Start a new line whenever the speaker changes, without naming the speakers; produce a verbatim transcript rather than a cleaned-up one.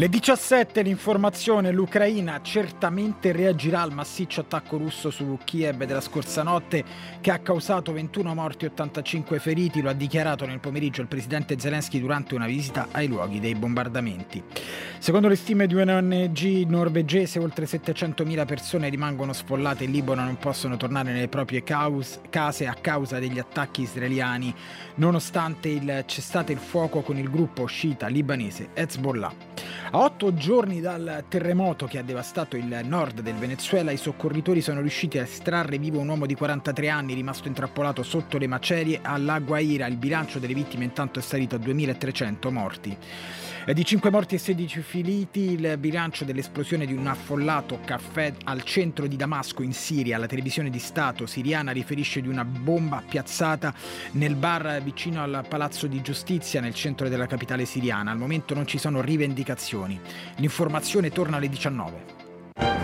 Le diciassette, l'informazione: l'Ucraina certamente reagirà al massiccio attacco russo su Kiev della scorsa notte, che ha causato ventuno morti e ottantacinque feriti. Lo ha dichiarato nel pomeriggio il presidente Zelensky durante una visita ai luoghi dei bombardamenti. Secondo le stime di un'O N G norvegese, oltre settecentomila persone rimangono sfollate in Libano e non possono tornare nelle proprie caus- case a causa degli attacchi israeliani, nonostante il cessate il fuoco con il gruppo sciita libanese Hezbollah. A otto giorni dal terremoto che ha devastato il nord del Venezuela, i soccorritori sono riusciti a estrarre vivo un uomo di quarantatré anni rimasto intrappolato sotto le macerie a La Guaira. Il bilancio delle vittime intanto è salito a duemilatrecento morti. È di cinque morti e sedici feriti il bilancio dell'esplosione di un affollato caffè al centro di Damasco in Siria. La televisione di Stato siriana riferisce di una bomba piazzata nel bar vicino al Palazzo di Giustizia nel centro della capitale siriana. Al momento non ci sono rivendicazioni. L'informazione torna alle diciannove.